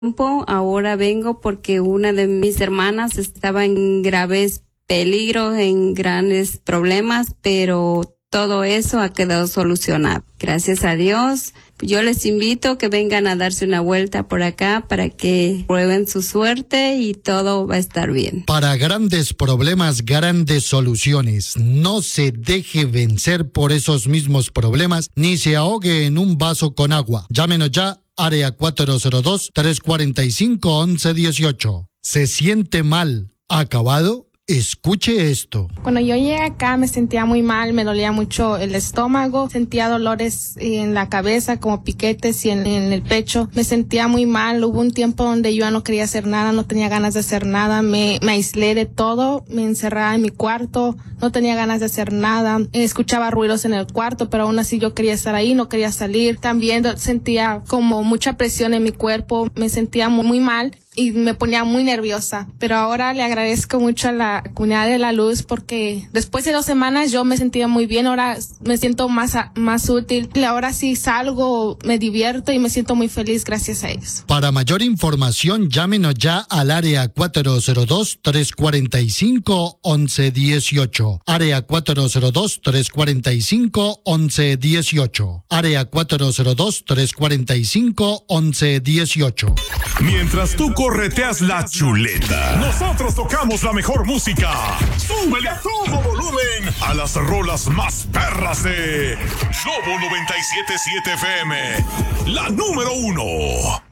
Ahora vengo porque una de mis hermanas estaba en graves peligros, en grandes problemas, pero todo eso ha quedado solucionado. Gracias a Dios. Yo les invito que vengan a darse una vuelta por acá para que prueben su suerte y todo va a estar bien. Para grandes problemas, grandes soluciones. No se deje vencer por esos mismos problemas ni se ahogue en un vaso con agua. Llámenos ya. Área 402-345-1118. ¿Se siente mal, acabado? Escuche esto. Cuando yo llegué acá me sentía muy mal, me dolía mucho el estómago, sentía dolores en la cabeza como piquetes y en el pecho. Me sentía muy mal, hubo un tiempo donde yo ya no quería hacer nada, no tenía ganas de hacer nada, me aislé de todo, me encerraba en mi cuarto, no tenía ganas de hacer nada, escuchaba ruidos en el cuarto, pero aún así yo quería estar ahí, no quería salir. También sentía como mucha presión en mi cuerpo, me sentía muy mal y me ponía muy nerviosa, pero ahora le agradezco mucho a la comunidad de la luz porque después de 2 semanas yo me sentía muy bien, ahora me siento más útil, y ahora sí salgo, me divierto y me siento muy feliz gracias a ellos. Para mayor información, llámenos ya al área 402-345-1118, área 402-345-1118, área 402-345-1118. Mientras tú correteas la chuleta, nosotros tocamos la mejor música. Súbele a todo volumen a las rolas más perras de Globo 97.7 FM, la número 1.